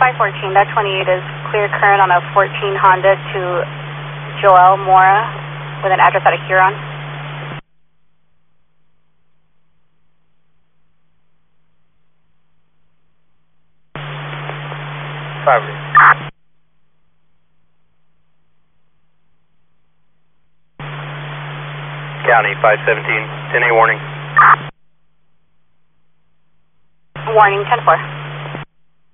514, that 28 is clear current on a 14 Honda to Joel Mora with an address out of Huron. County 517, 10A warning. Warning, 10-4.